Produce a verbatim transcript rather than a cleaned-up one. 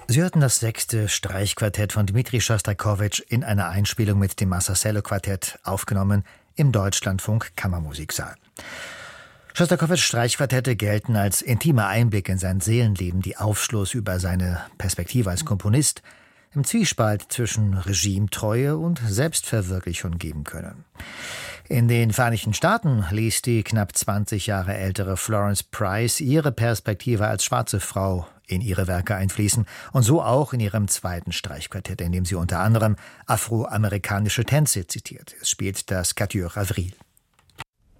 Sie hörten das sechste Streichquartett von Dmitri Schostakowitsch in einer Einspielung mit dem Massacello-Quartett, aufgenommen im Deutschlandfunk Kammermusiksaal. Schostakowitschs Streichquartette gelten als intimer Einblick in sein Seelenleben, die Aufschluss über seine Perspektive als Komponist, im Zwiespalt zwischen Regimetreue und Selbstverwirklichung geben können. In den Vereinigten Staaten ließ die knapp zwanzig Jahre ältere Florence Price ihre Perspektive als schwarze Frau in ihre Werke einfließen und so auch in ihrem zweiten Streichquartett, in dem sie unter anderem afroamerikanische Tänze zitiert. Es spielt das Quatuor Avril.